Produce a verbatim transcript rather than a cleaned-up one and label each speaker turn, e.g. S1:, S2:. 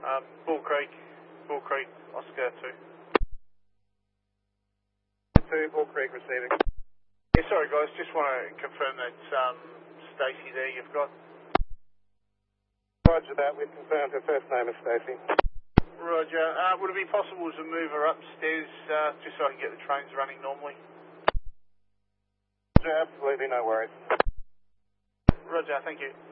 S1: Um, Bull Creek, Bull Creek, Oscar two.
S2: two, Bull Creek receiving.
S1: Yeah, sorry guys, just want to confirm that um, Stacey there you've got.
S2: Roger that, we've confirmed her first name is Stacey.
S1: Roger. Uh, would it be possible to move her upstairs uh, just so I can get the trains running normally?
S2: Roger, absolutely, no worries.
S1: Roger, thank you.